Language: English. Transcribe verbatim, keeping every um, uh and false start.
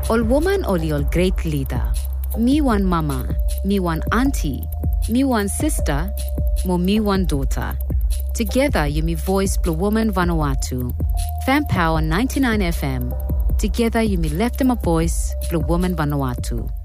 Ol woman oli ol great leader. Me one mama, me one auntie, me one sister, mo me one daughter. Together you me voice Blue Woman Vanuatu. Fan Power ninety-nine F M. Together you me left them a voice Blue Woman Vanuatu.